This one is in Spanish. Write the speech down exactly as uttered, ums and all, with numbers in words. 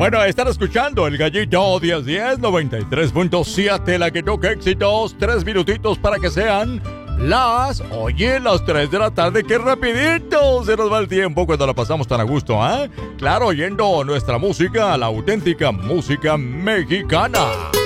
Bueno, están escuchando el Gallito diez diez noventa y tres punto siete, la que toca éxitos. Tres minutitos para que sean las, oye, las tres de la tarde. ¡Qué rapidito se nos va el tiempo cuando la pasamos tan a gusto, ¿eh? Claro, oyendo nuestra música, la auténtica música mexicana.